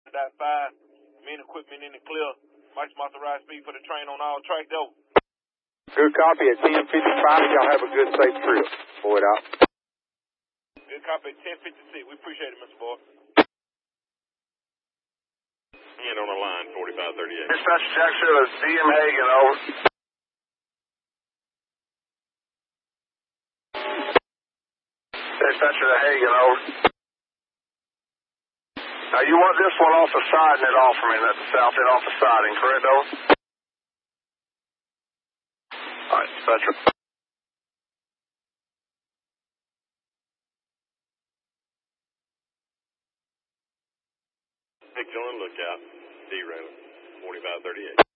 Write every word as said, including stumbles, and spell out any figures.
Dot five. Main equipment in the clear. Mike's authorized speed for the train on all tracks. Over. Good copy at ten fifty-five. Y'all have a good, safe trip. Boyd out. Good copy at ten fifty-six. We appreciate it, Mister Boyd. And on the line, forty-five thirty-eight. Dispatch Jackson, D M Hagen, over. Dispatcher to Hagen, over. Now you want this one off the siding it off from me, that's the south end off the siding, correct, over? Alright, dispatcher. Picture on lookout, D-Railer, forty-five thirty-eight.